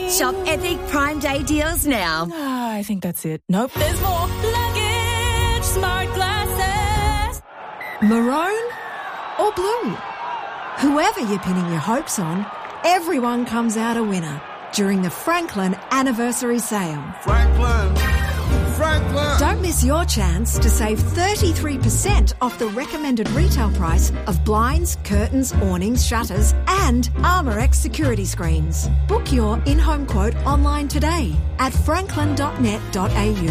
Shop epic Prime Day deals now. I think that's it. Nope, there's more. Luggage, smart glasses. Maroon or blue? Whoever you're pinning your hopes on, everyone comes out a winner during the Franklin Anniversary Sale. Franklin. Don't miss your chance to save 33% off the recommended retail price of blinds, curtains, awnings, shutters and ArmorX security screens. Book your in-home quote online today at franklin.net.au.